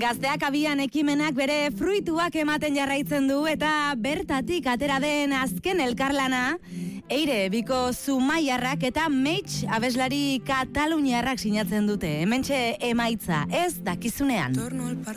Gazteak abian ekimenak bere fruituak ematen jarraitzen du eta bertatik atera den azken elkarlana Eire biko Zumaiarrak eta Meitz abeslari kataluniarrak sinatzen dute. Hementxe emaitza ez dakizunean.